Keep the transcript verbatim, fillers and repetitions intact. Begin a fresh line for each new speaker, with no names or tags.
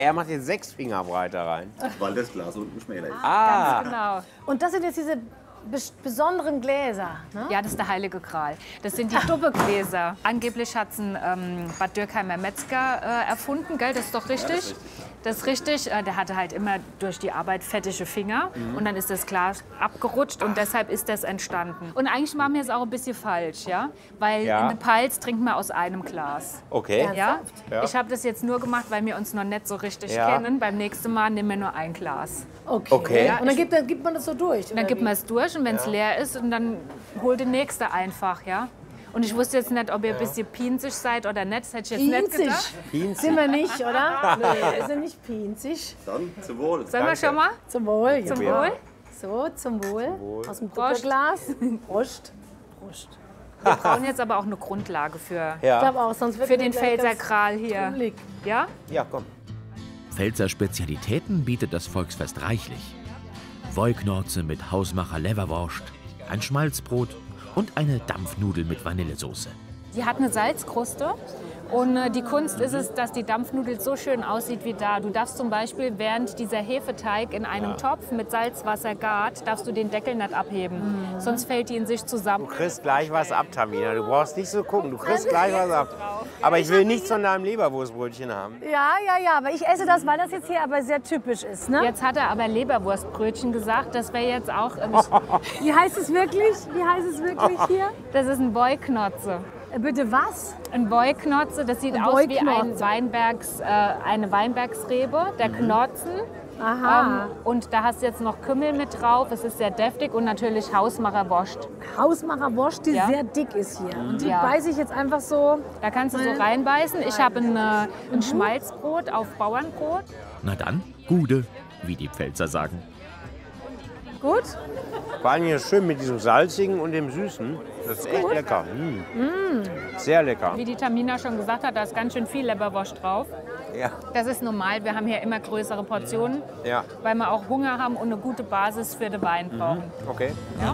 Er macht jetzt sechs Finger breiter rein.
Weil das Glas unten schmäler ist.
Ah,
Ganz genau.
Und das sind jetzt diese bes besonderen Gläser, ne?
Ja, das ist der heilige Gral. Das sind die Dubbegläser. Angeblich hat es ein ähm, Bad Dürkheimer Metzger äh, erfunden, gell? Das ist doch richtig?
Ja, das ist richtig.
Das ist richtig. Äh, der hatte halt immer durch die Arbeit fettige Finger und dann ist das Glas abgerutscht und deshalb ist das entstanden. Und eigentlich machen wir es auch ein bisschen falsch, ja? Weil
Ja.
in der Pals trinkt man aus einem Glas.
okay.
Ja?
Ja.
Ich habe das jetzt nur gemacht, weil wir uns noch nicht so richtig
Ja.
kennen. Beim nächsten Mal nehmen wir nur ein Glas.
Okay.
Okay.
Und dann gibt, dann gibt man das so durch?
Und dann gibt man es durch und wenn es leer ist, und dann holt der Nächste einfach, ja. Und ich wusste jetzt nicht, ob ihr ein bisschen pinzig seid oder nicht. Das hätte ich jetzt nicht
Pinzig.
gedacht.
Pinzig.
Sind wir nicht, oder? Nee, wir sind nicht pinzig.
Dann zum Wohl.
Sollen wir schon mal?
Zum Wohl. Ja.
Zum Wohl?
So, zum Wohl. Aus dem
Prost.
Kupferglas. Prost. Prost.
Wir brauchen jetzt aber auch eine Grundlage für,
Ich
Ja.
glaube auch, sonst wird
für
mir
den
gleich
Pfälzer
ganz
Kral hier.
krümelig.
Ja?
ja, komm.
Pfälzer Spezialitäten bietet das Volksfest reichlich. Wollknorze mit Hausmacher Leverwurst, ein Schmalzbrot und eine Dampfnudel mit Vanillesoße.
Die hat eine Salzkruste. Und äh, die Kunst ist es, dass die Dampfnudel so schön aussieht wie da. Du darfst zum Beispiel, während dieser Hefeteig in einem Topf mit Salzwasser gart, darfst du den Deckel nicht abheben. Sonst fällt die in sich zusammen.
Du kriegst gleich was ab, Tamina. Du brauchst nicht so gucken. Du kriegst gleich was ab. Aber ich will nichts von deinem Leberwurstbrötchen haben.
Ja, ja, ja, aber ich esse das, weil das jetzt hier aber sehr typisch ist, ne?
Jetzt hat er aber Leberwurstbrötchen gesagt. Das wäre jetzt auch... Ähm,
Wie heißt es wirklich? Wie heißt es wirklich hier?
das ist ein Wollknotze.
Äh, Bitte was?
Ein Wollknotze, das sieht
Ein
aus wie ein
Wollknotze.
Weinbergs, äh, eine Weinbergsrebe, der Knotzen.
Aha.
Ähm, und da hast du jetzt noch Kümmel mit drauf. Es ist sehr deftig und natürlich Hausmacherwurst.
Hausmacherwurst, die
Ja.
sehr dick ist hier. Und die
Ja.
beiße ich jetzt einfach so.
Da kannst du so reinbeißen. Ich habe ein, äh, ein Schmalzbrot auf Bauernbrot.
Na dann, Gude, wie die Pfälzer sagen.
Gut?
Vor allem hier schön mit diesem Salzigen und dem Süßen. Das ist echt lecker. Mm. Sehr lecker.
Wie die Tamina schon gesagt hat, da ist ganz schön viel Leberwurst drauf.
Ja.
Das ist normal. Wir haben hier immer größere Portionen,
Ja.
weil wir auch Hunger haben und eine gute Basis für den Wein brauchen.
Okay.